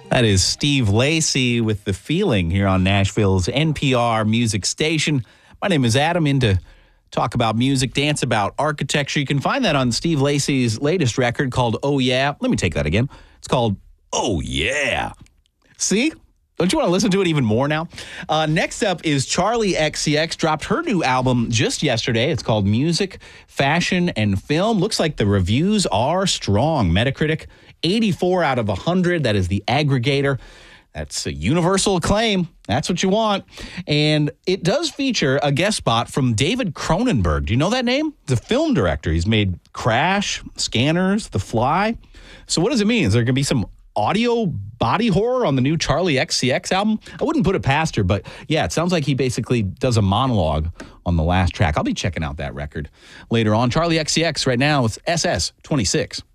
That is Steve Lacy with The Feeling here on Nashville's NPR music station. My name is Adam, into talk about music, dance about architecture. You can find that on Steve Lacy's latest record called Oh Yeah. Let me take that again. It's called Oh Yeah. See? Don't you want to listen to it even more now? Next up is Charli XCX. Dropped her new album just yesterday. It's called Music, Fashion, and Film. Looks like the reviews are strong. Metacritic, 84 out of 100. That is the aggregator. That's a universal acclaim. That's what you want. And it does feature a guest spot from David Cronenberg. Do you know that name? He's a film director. He's made Crash, Scanners, The Fly. So what does it mean? Is there going to be some audio body horror on the new Charli XCX album? I wouldn't put it past her, but yeah, it sounds like he basically does a monologue on the last track. I'll be checking out that record later on. Charli XCX right now with SS 26.